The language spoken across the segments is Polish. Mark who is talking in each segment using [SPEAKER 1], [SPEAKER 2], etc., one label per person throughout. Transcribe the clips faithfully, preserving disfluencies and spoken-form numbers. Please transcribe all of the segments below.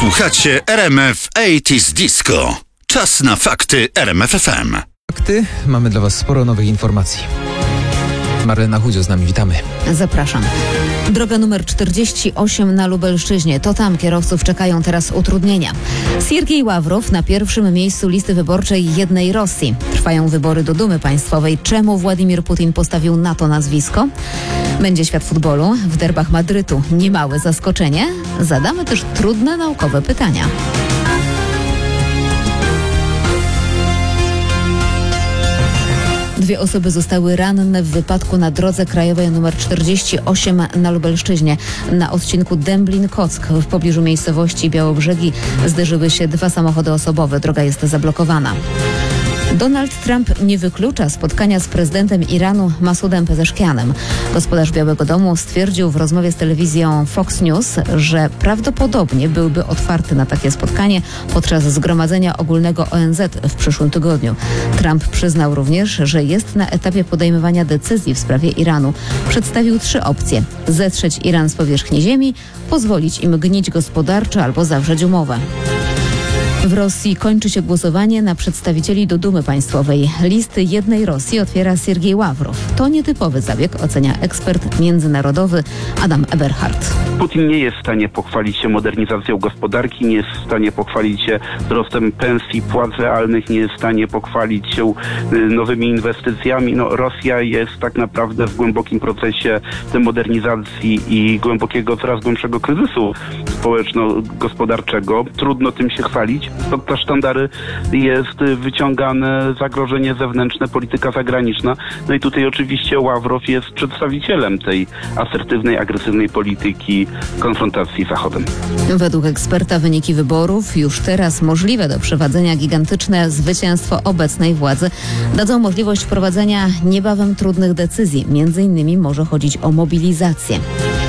[SPEAKER 1] Słuchacie R M F osiemdziesiąt Disco. Czas na fakty R M F F M.
[SPEAKER 2] Fakty. Mamy dla Was sporo nowych informacji. Marlena Chudzio z nami, witamy.
[SPEAKER 3] Zapraszam. Droga numer czterdzieści osiem na Lubelszczyźnie. To tam kierowców czekają teraz utrudnienia. Siergiej Ławrow na pierwszym miejscu listy wyborczej jednej Rosji. Trwają wybory do Dumy Państwowej. Czemu Władimir Putin postawił na to nazwisko? Będzie świat futbolu. W derbach Madrytu niemałe zaskoczenie. Zadamy też trudne naukowe pytania. Dwie osoby zostały ranne w wypadku na drodze krajowej nr czterdzieści osiem na Lubelszczyźnie. Na odcinku Dęblin-Kock w pobliżu miejscowości Białobrzegi zderzyły się dwa samochody osobowe. Droga jest zablokowana. Donald Trump nie wyklucza spotkania z prezydentem Iranu Masudem Pezeszkianem. Gospodarz Białego Domu stwierdził w rozmowie z telewizją Fox News, że prawdopodobnie byłby otwarty na takie spotkanie podczas Zgromadzenia Ogólnego O N Z w przyszłym tygodniu. Trump przyznał również, że jest na etapie podejmowania decyzji w sprawie Iranu. Przedstawił trzy opcje: zetrzeć Iran z powierzchni ziemi, pozwolić im gnić gospodarczo albo zawrzeć umowę. W Rosji kończy się głosowanie na przedstawicieli do Dumy Państwowej. Listy jednej Rosji otwiera Siergiej Ławrow. To nietypowy zabieg, ocenia ekspert międzynarodowy Adam Eberhard.
[SPEAKER 4] Putin nie jest w stanie pochwalić się modernizacją gospodarki, nie jest w stanie pochwalić się wzrostem pensji, płac realnych, nie jest w stanie pochwalić się nowymi inwestycjami. No, Rosja jest tak naprawdę w głębokim procesie demodernizacji i głębokiego, coraz głębszego kryzysu społeczno-gospodarczego. Trudno tym się chwalić. Pod te sztandary jest wyciągane zagrożenie zewnętrzne, polityka zagraniczna. No i tutaj oczywiście Ławrow jest przedstawicielem tej asertywnej, agresywnej polityki konfrontacji z Zachodem.
[SPEAKER 3] Według eksperta wyniki wyborów, już teraz możliwe do przeprowadzenia gigantyczne zwycięstwo obecnej władzy, dadzą możliwość wprowadzenia niebawem trudnych decyzji. Między innymi może chodzić o mobilizację.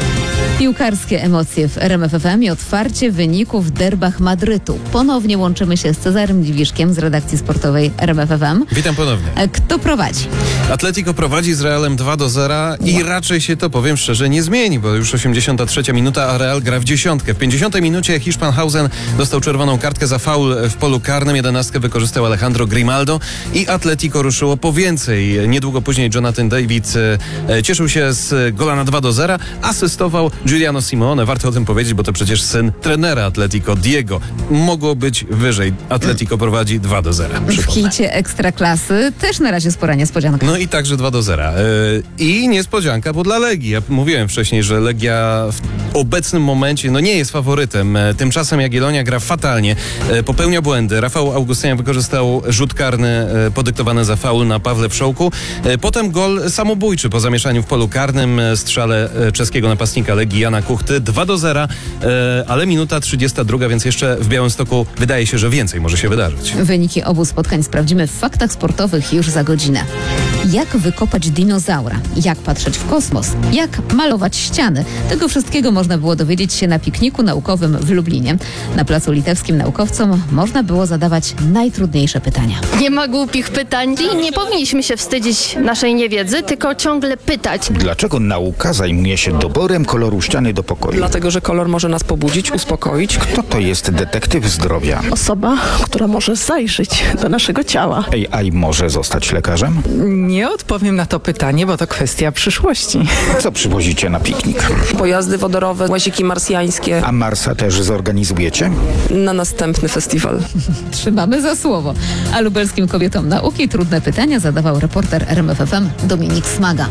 [SPEAKER 3] Piłkarskie emocje w R M F F M i otwarcie wyników w derbach Madrytu. Ponownie łączymy się z Cezarym Dziwiszkiem z redakcji sportowej R M F F M.
[SPEAKER 2] Witam ponownie.
[SPEAKER 3] Kto prowadzi?
[SPEAKER 2] Atletico prowadzi z Realem dwa do zera i wow. raczej się to, powiem szczerze, nie zmieni, bo już osiemdziesiąta trzecia minuta, a Real gra w dziesiątkę. W pięćdziesiątej minucie Hiszpan Hausen dostał czerwoną kartkę za faul w polu karnym. Jedenastkę wykorzystał Alejandro Grimaldo i Atletico ruszyło po więcej. Niedługo później Jonathan David e, cieszył się z gola na dwa do zera, asystował Giuliano Simeone. Warto o tym powiedzieć, bo to przecież syn trenera Atletico, Diego. Mogło być wyżej. Atletico prowadzi dwa do zera.
[SPEAKER 3] W hicie Ekstraklasy też na razie spora niespodzianka.
[SPEAKER 2] No i także dwa do zera. Yy, I niespodzianka, bo dla Legii. Ja mówiłem wcześniej, że Legia w obecnym momencie no nie jest faworytem. Tymczasem Jagiellonia gra fatalnie. Yy, popełnia błędy. Rafał Augustyniak wykorzystał rzut karny yy, podyktowany za faul na Pawle Wszołku. Yy, potem gol samobójczy po zamieszaniu w polu karnym. Strzale yy, czeskiego napastnika Legii Jana Kuchty. dwa do zera, yy, ale minuta trzydziesta druga, więc jeszcze w Białymstoku wydaje się, że więcej może się wydarzyć.
[SPEAKER 3] Wyniki obu spotkań sprawdzimy w faktach sportowych już za godzinę. Jak wykopać dinozaura? Jak patrzeć w kosmos? Jak malować ściany? Tego wszystkiego można było dowiedzieć się na pikniku naukowym w Lublinie. Na Placu Litewskim naukowcom można było zadawać najtrudniejsze pytania.
[SPEAKER 5] Nie ma głupich pytań i nie powinniśmy się wstydzić naszej niewiedzy, tylko ciągle pytać.
[SPEAKER 6] Dlaczego nauka zajmuje się doborem koloru ściany do pokoju?
[SPEAKER 7] Dlatego, że kolor może nas pobudzić, uspokoić.
[SPEAKER 6] Kto to jest detektyw zdrowia?
[SPEAKER 8] Osoba, która może zajrzeć do naszego ciała.
[SPEAKER 6] A i może zostać lekarzem?
[SPEAKER 7] Nie odpowiem na to pytanie, bo to kwestia przyszłości.
[SPEAKER 6] Co przywozicie na piknik?
[SPEAKER 7] Pojazdy wodorowe, łaziki marsjańskie.
[SPEAKER 6] A Marsa też zorganizujecie?
[SPEAKER 7] Na następny festiwal.
[SPEAKER 3] Trzymamy za słowo. A lubelskim kobietom nauki trudne pytania zadawał reporter R M F F M Dominik Smaga.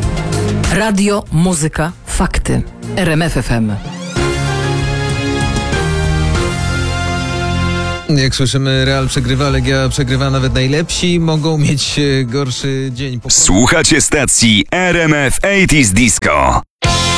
[SPEAKER 9] Radio, muzyka, fakty. R M F F M.
[SPEAKER 2] Jak słyszymy, Real przegrywa, Legia przegrywa, nawet najlepsi mogą mieć gorszy dzień.
[SPEAKER 1] Słuchacie stacji R M F osiemdziesiąt Disco.